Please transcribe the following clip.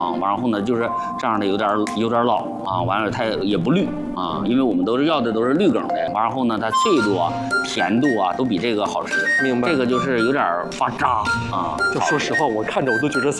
啊，完后呢就是这样的有点老啊，完了它也不绿啊，因为我们都是要的都是绿梗的，完后呢它脆度啊、甜度啊都比这个好吃。 明白。 这个就是有点发渣啊。 就说实话，我看着我都觉得